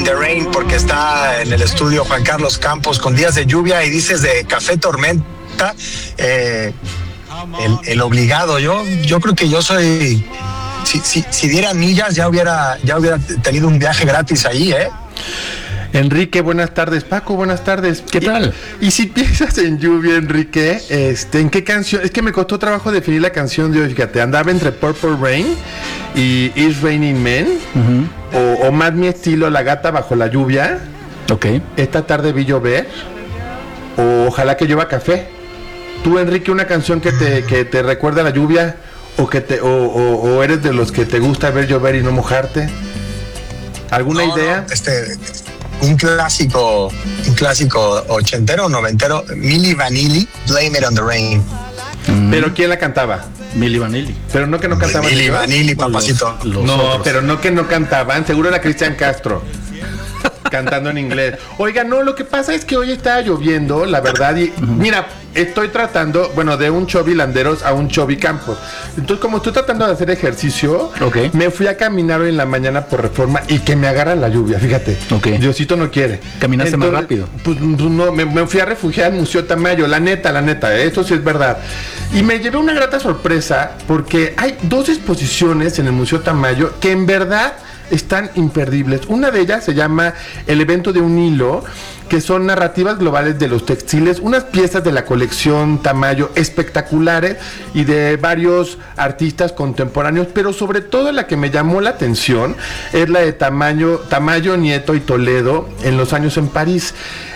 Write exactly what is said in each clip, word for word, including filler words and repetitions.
the Rain, porque está en el estudio Juan Carlos Campos con Días de Lluvia, y dices de Café Tormenta, eh, el, el obligado. Yo, yo creo que yo soy, si, si, si diera millas ya hubiera, ya hubiera tenido un viaje gratis ahí, ¿eh? Enrique, buenas tardes. Paco, buenas tardes. ¿Qué tal? Y, y si piensas en lluvia, Enrique, este, ¿en qué canción? Es que me costó trabajo definir la canción de hoy, fíjate, andaba entre Purple Rain y It's Raining Men, uh-huh. o, o más mi estilo, La gata bajo la lluvia. Ok. Esta tarde vi llover, o Ojalá que llueva café. Tú, Enrique, una canción que te, que te recuerda a la lluvia, o que te, o, o, o eres de los que te gusta ver llover y no mojarte. ¿Alguna no, idea? No, este... Un clásico, un clásico ochentero, noventero, Milli Vanilli, Blame It on the Rain. Mm. ¿Pero quién la cantaba? Milli Vanilli. Pero no que no cantaban. Milli Vanilli, papacito. Los, los no, otros. Pero no que no cantaban, seguro era Cristian Castro. Cantando en inglés. Oiga, no, lo que pasa es que hoy está lloviendo, la verdad, y uh-huh. mira, estoy tratando, bueno, de un Chovy Landeros a un Chovy Campos. Entonces, como estoy tratando de hacer ejercicio, okay. me fui a caminar hoy en la mañana por Reforma y que me agarra la lluvia, fíjate. Okay. Diosito no quiere. ¿Caminaste Entonces, más rápido? Pues no, me, me fui a refugiar al Museo Tamayo, la neta, la neta, ¿eh? Eso sí es verdad. Y me llevé una grata sorpresa porque hay dos exposiciones en el Museo Tamayo que en verdad están imperdibles. Una de ellas se llama El evento de un hilo, que son narrativas globales de los textiles, unas piezas de la colección Tamayo espectaculares y de varios artistas contemporáneos, pero sobre todo la que me llamó la atención es la de Tamayo, Tamayo, Nieto y Toledo en los años en París.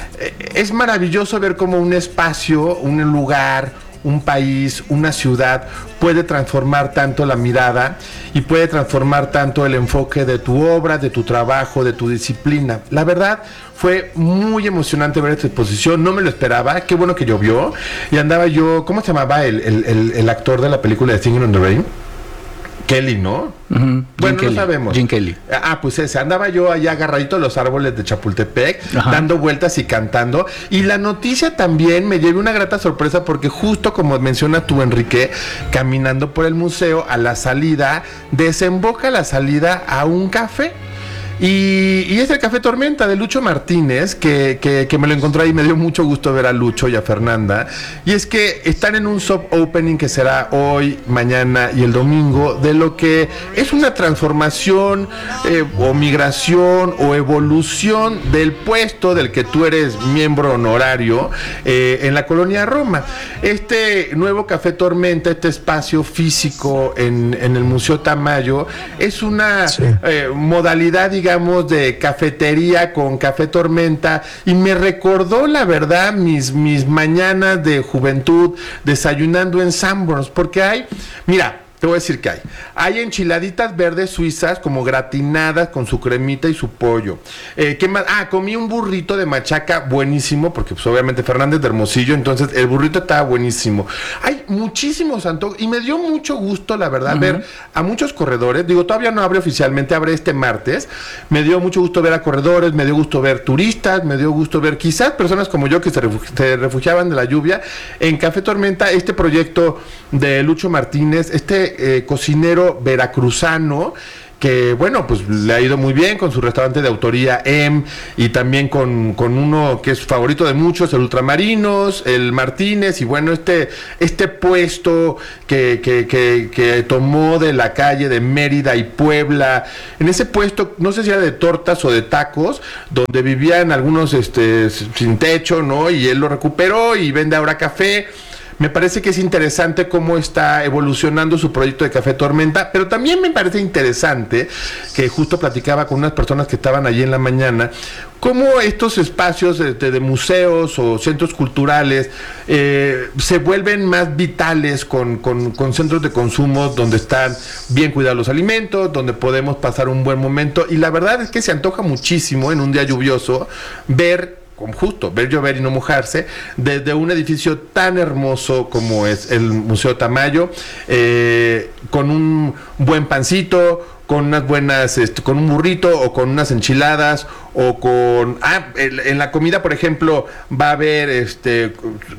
Es maravilloso ver cómo un espacio, un lugar, un país, una ciudad puede transformar tanto la mirada y puede transformar tanto el enfoque de tu obra, de tu trabajo, de tu disciplina. La verdad, fue muy emocionante ver esta exposición, no me lo esperaba, qué bueno que llovió, y andaba yo, ¿cómo se llamaba el, el, el, el actor de la película de Singing in the Rain? Kelly, ¿no? Uh-huh. Bueno, Kelly. No sabemos. Jim Kelly. Ah, pues ese. Andaba yo allá agarradito a los árboles de Chapultepec, ajá, dando vueltas y cantando. Y la noticia también me llevé una grata sorpresa porque justo como menciona tú, Enrique, caminando por el museo, a la salida, desemboca la salida a un café. Y, y es el Café Tormenta de Lucho Martínez, que, que, que me lo encontré ahí, me dio mucho gusto ver a Lucho y a Fernanda. Y es que están en un soft opening que será hoy, mañana y el domingo, de lo que es una transformación eh, o migración o evolución del puesto del que tú eres miembro honorario eh, en la colonia Roma. Este nuevo Café Tormenta, este espacio físico en, en el Museo Tamayo, es una sí. eh, modalidad, digamos, de cafetería con Café Tormenta, y me recordó la verdad mis, mis mañanas de juventud desayunando en Sanborns, porque hay, mira, te voy a decir que hay. Hay enchiladitas verdes suizas como gratinadas con su cremita y su pollo. Eh, ¿qué más? Ah, comí un burrito de machaca buenísimo, porque pues obviamente Fernández de Hermosillo, entonces el burrito estaba buenísimo. Hay muchísimos antojos y me dio mucho gusto, la verdad, uh-huh. ver a muchos corredores. Digo, todavía no abre oficialmente, abre este martes. Me dio mucho gusto ver a corredores, me dio gusto ver turistas, me dio gusto ver quizás personas como yo que se, refugi- se refugiaban de la lluvia. En Café Tormenta, este proyecto de Lucho Martínez, este Eh, cocinero veracruzano que, bueno, pues le ha ido muy bien con su restaurante de autoría M, y también con, con uno que es favorito de muchos, el Ultramarinos, el Martínez, y bueno, este, este puesto que, que, que, que tomó de la calle de Mérida y Puebla, en ese puesto, no sé si era de tortas o de tacos, donde vivían algunos este, sin techo, ¿no? Y él lo recuperó y vende ahora café. Me parece que es interesante cómo está evolucionando su proyecto de Café Tormenta, pero también me parece interesante, que justo platicaba con unas personas que estaban allí en la mañana, cómo estos espacios de, de, de museos o centros culturales eh, se vuelven más vitales con, con, con centros de consumo donde están bien cuidados los alimentos, donde podemos pasar un buen momento, y la verdad es que se antoja muchísimo en un día lluvioso ver justo, ver llover y no mojarse, desde un edificio tan hermoso como es el Museo Tamayo, eh, con un buen pancito, con unas buenas, este, con un burrito o con unas enchiladas o con, ah, en la comida, por ejemplo, va a haber este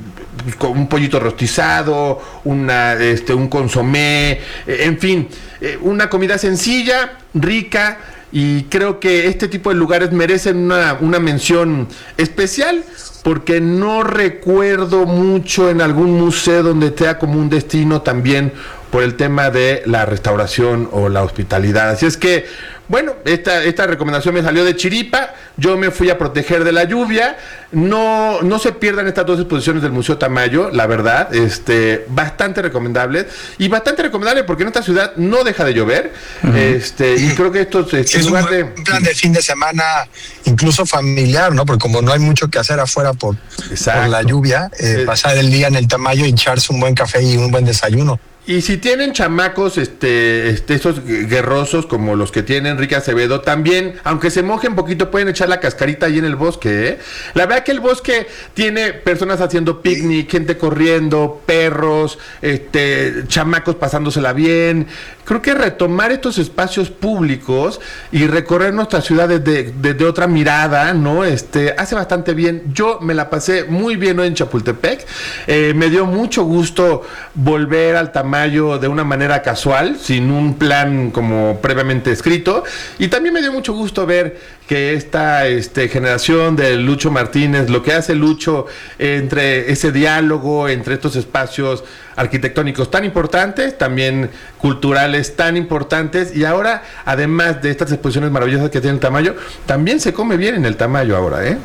con un pollito rostizado, una, este, un consomé, en fin, una comida sencilla, rica, y creo que este tipo de lugares merecen una, una mención especial, porque no recuerdo mucho en algún museo donde sea como un destino también por el tema de la restauración o la hospitalidad. Así es que, bueno, esta, esta recomendación me salió de chiripa, yo me fui a proteger de la lluvia. No, no se pierdan estas dos exposiciones del Museo Tamayo, la verdad, este, bastante recomendables, y bastante recomendable porque en esta ciudad no deja de llover, uh-huh. este, y creo que esto este, es un, de, un plan de fin de semana, incluso familiar, ¿no? Porque como no hay mucho que hacer afuera por, por la lluvia, eh, eh, pasar el día en el Tamayo y echarse un buen café y un buen desayuno. Y si tienen chamacos, este, este, estos guerrosos como los que tiene Enrique Acevedo, también, aunque se mojen un poquito, pueden echar la cascarita ahí en el bosque, ¿eh? La verdad que el bosque tiene personas haciendo picnic, gente corriendo, perros, este, chamacos pasándosela bien. Creo que retomar estos espacios públicos y recorrer nuestras ciudades de, de, de otra mirada, ¿no? Este, hace bastante bien. Yo me la pasé muy bien hoy en Chapultepec. Eh, me dio mucho gusto volver al Tamayo de una manera casual, sin un plan como previamente escrito. Y también me dio mucho gusto ver que esta este, generación de Lucho Martínez, lo que hace Lucho entre ese diálogo, entre estos espacios arquitectónicos tan importantes, también culturales tan importantes, y ahora, además de estas exposiciones maravillosas que tiene el Tamayo, también se come bien en el Tamayo ahora, ¿eh?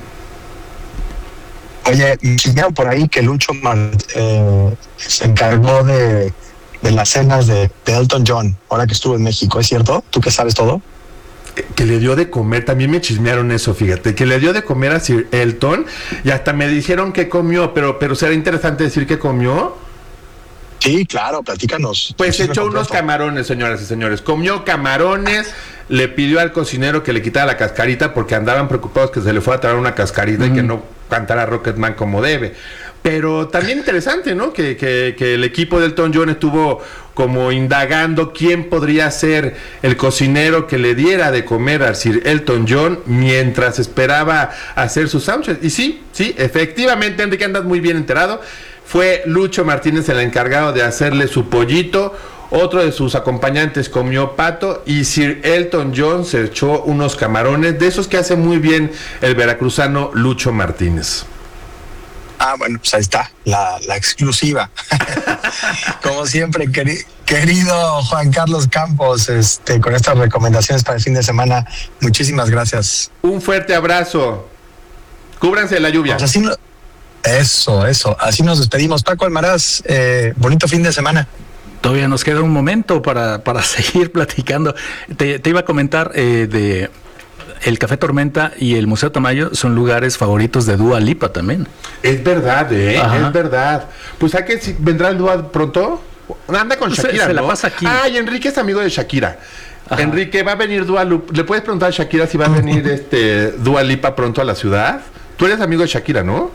Oye, chismearon por ahí que Lucho eh, se encargó de, de las cenas de, de Elton John, ahora que estuvo en México, ¿es cierto? ¿Tú que sabes todo? Que le dio de comer, también me chismearon eso, fíjate, que le dio de comer a Sir Elton, y hasta me dijeron que comió, pero, pero será interesante decir que comió. Sí, claro, platícanos. Pues echó unos camarones, señoras y señores, comió camarones, le pidió al cocinero que le quitara la cascarita porque andaban preocupados que se le fuera a traer una cascarita mm. y que no cantara Rocketman como debe. Pero también interesante, ¿no? Que, que, que el equipo de Elton John estuvo como indagando quién podría ser el cocinero que le diera de comer a Sir Elton John mientras esperaba hacer su soundcheck. Y sí, sí, efectivamente, Enrique, andas muy bien enterado. Fue Lucho Martínez el encargado de hacerle su pollito. Otro de sus acompañantes comió pato y Sir Elton John se echó unos camarones, de esos que hace muy bien el veracruzano Lucho Martínez. Ah, bueno, pues ahí está, la, la exclusiva. Como siempre, queri, querido Juan Carlos Campos, este, con estas recomendaciones para el fin de semana, muchísimas gracias. Un fuerte abrazo. Cúbranse de la lluvia. Pues así no, eso, eso. Así nos despedimos. Paco Almaraz, eh, bonito fin de semana. Todavía nos queda un momento para, para seguir platicando. Te, te iba a comentar eh, de... El Café Tormenta y el Museo Tamayo son lugares favoritos de Dua Lipa también. Es verdad, ¿eh? Ajá. Es verdad. Pues ¿a qué si vendrá el Dua pronto? Anda con Shakira, se, se ¿no? la pasa aquí. Ah, y Enrique es amigo de Shakira. Ajá. Enrique, ¿va a venir Dua Lipa? ¿Le puedes preguntar a Shakira si va a venir este Dua Lipa pronto a la ciudad? Tú eres amigo de Shakira, ¿no?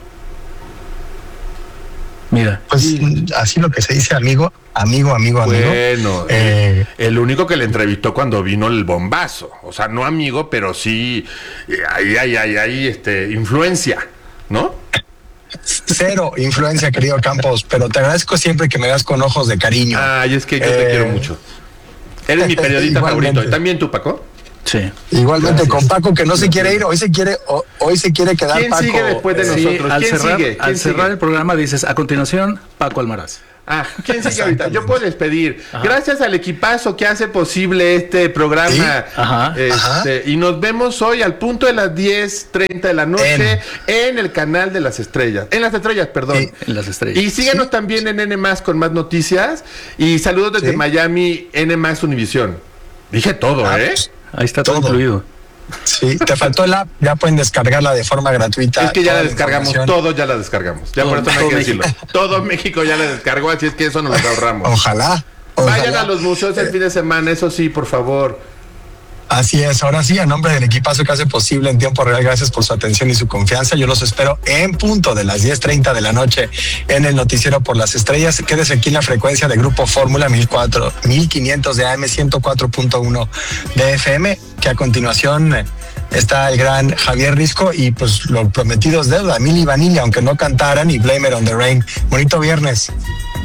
Mira. Pues sí. Así lo que se dice amigo, amigo, amigo, amigo. Bueno, eh, el único que le entrevistó cuando vino el bombazo. O sea, no amigo, pero sí, ahí, ahí, ahí, ahí, este, influencia, ¿no? Cero influencia, querido Campos, pero te agradezco siempre que me veas con ojos de cariño. Ay, es que yo eh, te quiero mucho. Eres mi periodista favorito. ¿Y también tú, Paco? Sí. Igualmente, gracias. Con Paco, que no se quiere ir, hoy se quiere, hoy se quiere quedar. ¿Quién Paco? sigue después de sí, nosotros? Al ¿Quién cerrar, sigue? ¿Quién al sigue? cerrar el programa dices, a continuación, Paco Almaraz. Ah, ¿quién sigue ahorita? Yo puedo despedir. Ajá. Gracias al equipazo que hace posible este programa. ¿Sí? Ajá. Este, Ajá. Y nos vemos hoy al punto de las diez treinta de la noche en, en el canal de las estrellas. En las estrellas, perdón. Sí, en las estrellas. Y síganos ¿Sí? también en N más con más noticias. Y saludos desde ¿Sí? Miami, N más Univisión. Dije todo, ah, ¿eh? Pues, ahí está todo, todo incluido. Sí, te faltó el app, ya pueden descargarla de forma gratuita. Es que ya la descargamos, todo ya la descargamos. Ya todo, por eso no hay que decirlo. Todo México ya la descargó, así es que eso nos lo ahorramos. Ojalá, ojalá. Vayan a los museos el fin de semana, eso sí, por favor. Así es, ahora sí, a nombre del equipazo que hace posible en tiempo real, gracias por su atención y su confianza. Yo los espero en punto de las diez treinta de la noche en el Noticiero por las Estrellas. Quédese aquí en la frecuencia de Grupo Fórmula mil quinientos de A M, ciento cuatro punto uno de F M, que a continuación está el gran Javier Risco y pues lo prometido es deuda, Milli Vanilli, aunque no cantaran, y Blame It on the Rain. Bonito viernes.